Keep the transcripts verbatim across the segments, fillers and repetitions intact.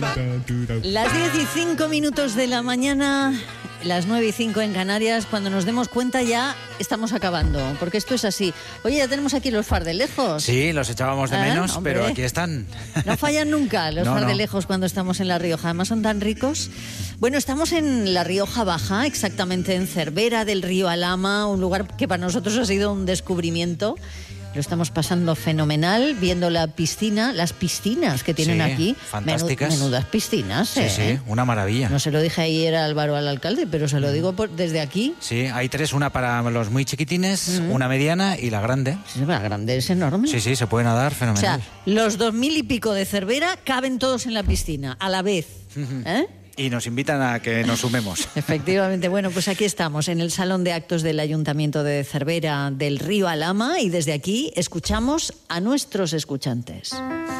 Las diez y cinco minutos de la mañana, las nueve y cinco en Canarias. Cuando nos demos cuenta ya estamos acabando, porque esto es así. Oye, ya tenemos aquí los fardelejos. Sí, los echábamos de ¿Eh? menos, Hombre. pero aquí están. No fallan nunca los no, fardelejos no. Cuando estamos en La Rioja. Además son tan ricos. Bueno, estamos en La Rioja Baja, exactamente en Cervera del Río Alhama, un lugar que para nosotros ha sido un descubrimiento. Lo estamos pasando fenomenal, viendo la piscina, las piscinas que tienen sí, aquí. Fantásticas. Menú, menudas piscinas, Sí, ¿eh? sí, una maravilla. No se lo dije ayer a Álvaro, al alcalde, pero se lo digo por, desde aquí. Sí, hay tres, una para los muy chiquitines, uh-huh. una mediana y la grande. Sí, la grande es enorme. Sí, sí, se puede nadar fenomenal. O sea, los dos mil y pico de Cervera caben todos en la piscina, a la vez. Uh-huh. ¿Eh? Y nos invitan a que nos sumemos. Efectivamente. Bueno, pues aquí estamos, en el Salón de Actos del Ayuntamiento de Cervera del Río Alhama, y desde aquí escuchamos a nuestros escuchantes.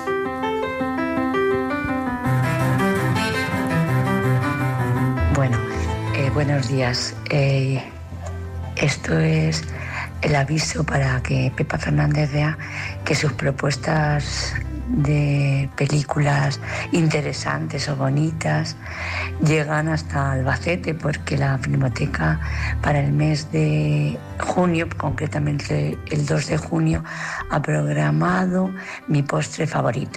Bueno, eh, buenos días. Eh, esto es el aviso para que Pepa Fernández vea que sus propuestas de películas interesantes o bonitas llegan hasta Albacete, porque la Filmoteca para el mes de junio, concretamente el dos de junio, ha programado Mi postre favorito,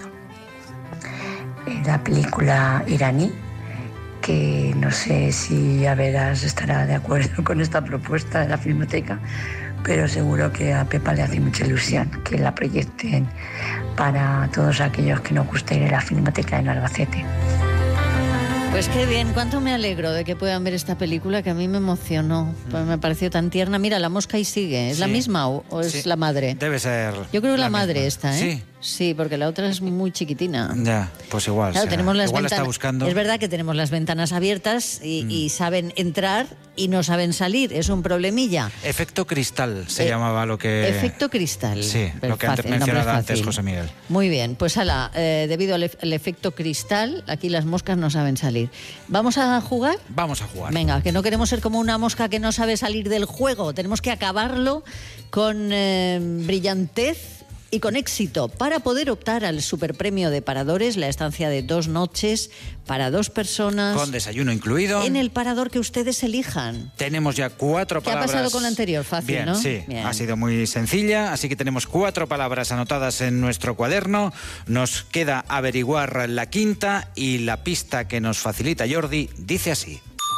la película iraní, que no sé si a veras estará de acuerdo con esta propuesta de la Filmoteca, pero seguro que a Pepa le hace mucha ilusión que la proyecten para todos aquellos que nos gusta ir a la Filmoteca en Albacete. Pues qué bien, cuánto me alegro de que puedan ver esta película, que a mí me emocionó, pues me pareció tan tierna. Mira, La mosca y sigue, ¿es sí. la misma o, o es sí. la madre? Debe ser. Yo creo que la, la madre misma. esta, ¿eh? Sí. Sí, porque la otra es muy chiquitina. Ya, pues igual. Claro, tenemos las igual ventanas. Está buscando. Es verdad que tenemos las ventanas abiertas y, mm. y saben entrar y no saben salir. Es un problemilla. Efecto cristal se eh, llamaba lo que. Efecto cristal. Sí, Pero lo que fácil, mencionaba antes José Miguel. Muy bien, pues ala, eh, debido al, al efecto cristal, aquí las moscas no saben salir. ¿Vamos a jugar? Vamos a jugar. Venga, que no queremos ser como una mosca que no sabe salir del juego. Tenemos que acabarlo con eh, brillantez y con éxito, para poder optar al superpremio de Paradores, la estancia de dos noches para dos personas. Con desayuno incluido. En el parador que ustedes elijan. Tenemos ya cuatro ¿Qué palabras. ¿Qué ha pasado con la anterior? Fácil, Bien, ¿no? Sí, Bien. Ha sido muy sencilla, así que tenemos cuatro palabras anotadas en nuestro cuaderno. Nos queda averiguar la quinta, y la pista que nos facilita Jordi dice así.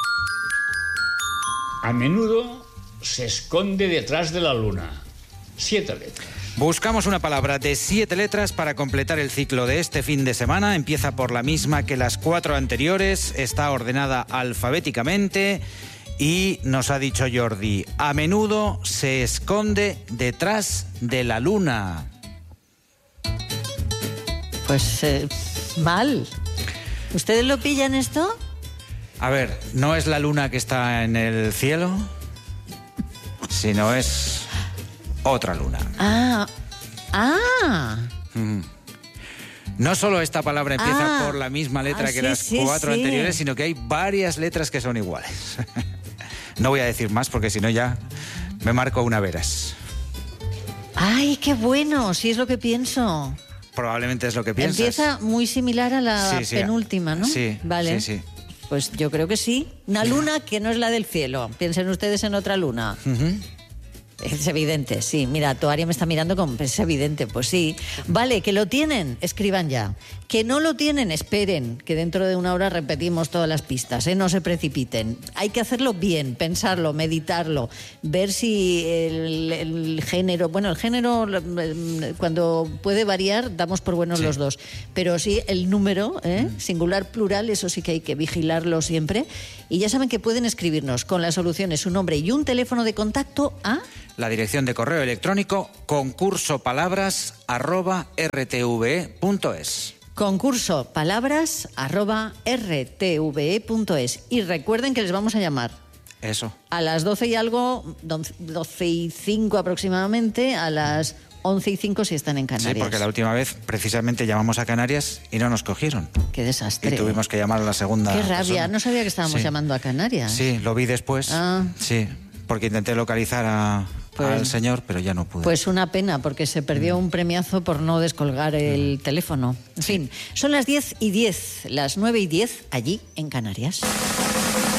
A menudo se esconde detrás de la luna. Siete letras. Buscamos una palabra de siete letras para completar el ciclo de este fin de semana. Empieza por la misma que las cuatro anteriores, está ordenada alfabéticamente y nos ha dicho Jordi, a menudo se esconde detrás de la luna. Pues eh, mal. ¿Ustedes lo pillan esto? A ver, no es la luna que está en el cielo, sino es otra luna. Ah, ah. Mm. No solo esta palabra empieza ah. por la misma letra ah, que sí, las sí, cuatro sí. anteriores, sino que hay varias letras que son iguales. No voy a decir más porque si no ya me marco una veras. ¡Ay, qué bueno! Sí, es lo que pienso. Probablemente es lo que piensas. Empieza muy similar a la sí, sí, penúltima, ¿no? Sí, vale. sí, sí. Pues yo creo que sí. Una luna que no es la del cielo. Piensen ustedes en otra luna. Uh-huh. Es evidente, sí. Mira, Toaria me está mirando como, es evidente, pues sí. Vale, que lo tienen, escriban ya. Que no lo tienen, esperen, que dentro de una hora repetimos todas las pistas, ¿eh? No se precipiten. Hay que hacerlo bien, pensarlo, meditarlo, ver si el, el género... Bueno, el género, cuando puede variar, damos por buenos sí. los dos. Pero sí, el número, ¿eh? mm. singular, plural, eso sí que hay que vigilarlo siempre. Y ya saben que pueden escribirnos con las soluciones, su nombre y un teléfono de contacto a... La dirección de correo electrónico concurso palabras arroba r t v e punto es. Concurso palabras arroba r t v e punto es. Y recuerden que les vamos a llamar. Eso. A las doce y algo, doce y cinco aproximadamente, a las once y cinco si están en Canarias. Sí, porque la última vez precisamente llamamos a Canarias y no nos cogieron. Qué desastre. Y tuvimos que llamar a la segunda. Qué rabia, persona. No sabía que estábamos sí. llamando a Canarias. Sí, lo vi después. Ah. Sí, porque intenté localizar a, Pues, al señor, pero ya no pude. Pues una pena, porque se perdió un premiazo por no descolgar el teléfono. En fin, son las diez y diez, las nueve y diez, allí en Canarias.